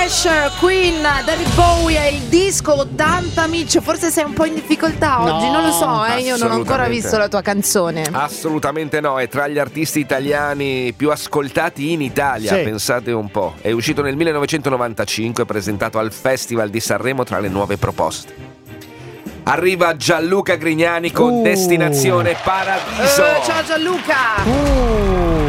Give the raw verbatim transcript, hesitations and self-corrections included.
Queen, David Bowie è il disco ottanta, Mitch. Forse sei un po' in difficoltà oggi, No, non lo so, eh? Io non ho ancora assolutamente. visto la tua canzone. Assolutamente no, è tra gli artisti italiani più ascoltati in Italia, Sì. pensate un po'. È uscito nel millenovecentonovantacinque, presentato al Festival di Sanremo tra le nuove proposte. Arriva Gianluca Grignani con Uh. Destinazione Paradiso. Eh, ciao Gianluca. Uh.